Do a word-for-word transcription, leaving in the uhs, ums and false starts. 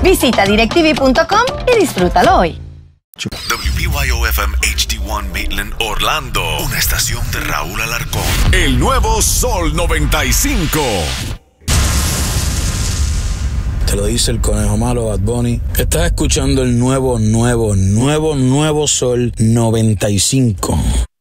Visita directv punto com y disfrútalo hoy. W B Y O F M H D uno Maitland, Orlando. Una estación de Raúl Alarcón. El nuevo Sol noventa y cinco. Te lo dice el conejo malo, Bad Bunny. Estás escuchando el nuevo, nuevo, nuevo, nuevo Sol noventa y cinco.